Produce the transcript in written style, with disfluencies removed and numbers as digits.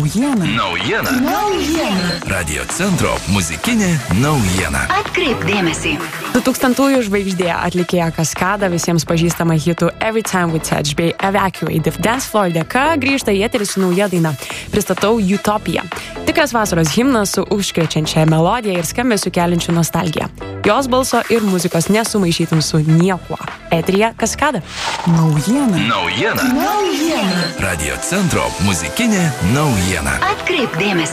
Naujiena. Radio centro muzikinė naujiena. Atkreipk dėmesį. 2000-ųjų žvaigždė atlikėja Kaskada visiems pažįstama hitų Every Time We Touch bei Evacuate the Dance Floor dėka grįžta į eterį su nauja daina. Pristatau Utopija. Tikras vasaros himnas su užkrečiančia melodija ir skambesiu keliančiu nostalgiją. Jos balso ir muzikos nesumaišytum su niekuo. Eteryje Kaskada. Naujiena. Radio centro muzikinė naujiena. Atkreipk dėmesį.